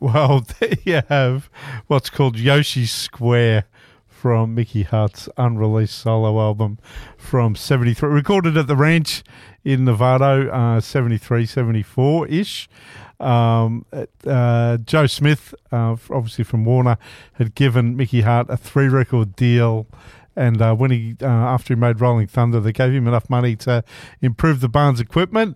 Well, there you have what's called Yoshi Square from Mickey Hart's unreleased solo album from 73. Recorded at the ranch in Novato, 73, 74-ish. Joe Smith, obviously from Warner, had given Mickey Hart a 3-record deal. And when after he made Rolling Thunder, they gave him enough money to improve the Barnes equipment.